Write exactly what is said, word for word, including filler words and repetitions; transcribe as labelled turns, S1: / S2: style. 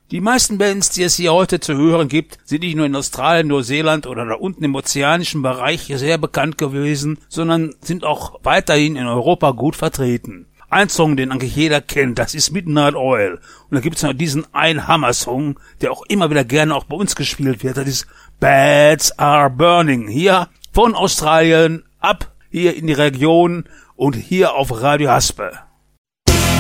S1: Die meisten Bands, die es hier heute zu hören gibt, sind nicht nur in Australien, Neuseeland oder da unten im ozeanischen Bereich sehr bekannt gewesen, sondern sind auch weiterhin in Europa gut vertreten. Ein Song, den eigentlich jeder kennt, das ist Midnight Oil. Und da gibt es noch diesen einen Hammer-Song, der auch immer wieder gerne auch bei uns gespielt wird. Das ist Bats Are Burning. Hier von Australien ab hier in die Region und hier auf Radio Haspe.